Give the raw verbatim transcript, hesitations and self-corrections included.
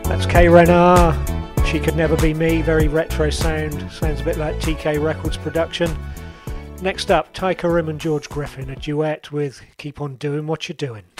That's Kay Renard. She Could Never Be Me. Very retro sound. Sounds a bit like T K Records production. Next up, Ty Karim and George Griffin, a duet with Keep On Doing What You're Doing.